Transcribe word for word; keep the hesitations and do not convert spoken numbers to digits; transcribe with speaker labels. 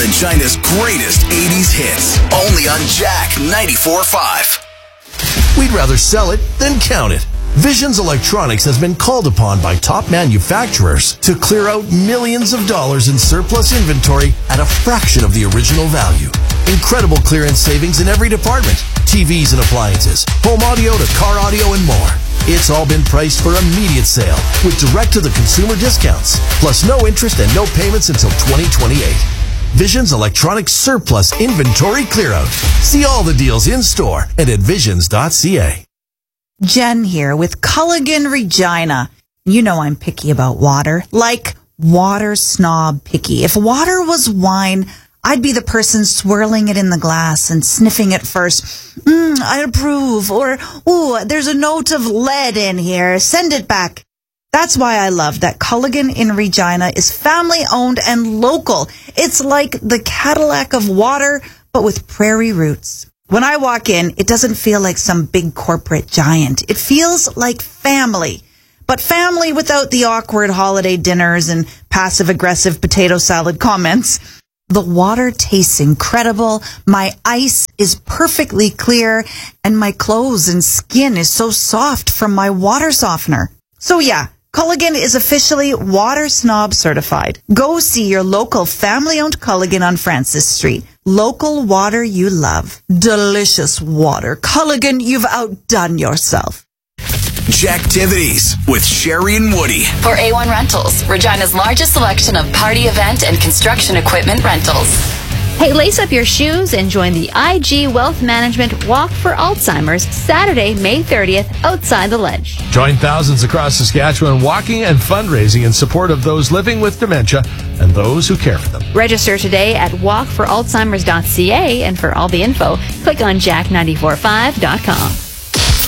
Speaker 1: Regina's greatest eighties hits. Only on Jack ninety-four point five.
Speaker 2: We'd rather sell it than count it. Visions Electronics has been called upon by top manufacturers to clear out millions of dollars in surplus inventory at a fraction of the original value. Incredible clearance savings in every department. T Vs and appliances, home audio to car audio and more. It's all been priced for immediate sale with direct-to-the-consumer discounts, plus no interest and no payments until twenty twenty-eight. Visions Electronics Surplus Inventory Clearout. See all the deals in-store and at visions dot c a.
Speaker 3: Jen here with Culligan Regina. You know I'm picky about water, like water snob picky. If water was wine, I'd be the person swirling it in the glass and sniffing it first. Mm, I approve. Or, ooh, there's a note of lead in here. Send it back. That's why I love that Culligan in Regina is family-owned and local. It's like the Cadillac of water, but with prairie roots. When I walk in, it doesn't feel like some big corporate giant. It feels like family. But family without the awkward holiday dinners and passive-aggressive potato salad comments. The water tastes incredible, my ice is perfectly clear, and my clothes and skin is so soft from my water softener. So yeah, Culligan is officially Water Snob certified. Go see your local family-owned Culligan on Francis Street. Local water you love. Delicious water. Culligan, you've outdone yourself.
Speaker 1: Jacktivities with Sherry and Woody.
Speaker 4: For A one Rentals, Regina's largest selection of party event and construction equipment rentals.
Speaker 5: Hey, lace up your shoes and join the I G Wealth Management Walk for Alzheimer's Saturday, May thirtieth, outside the Ledge.
Speaker 6: Join thousands across Saskatchewan walking and fundraising in support of those living with dementia and those who care for them.
Speaker 5: Register today at walk for alzheimers dot c a, and for all the info, click on jack ninety-four point five dot com.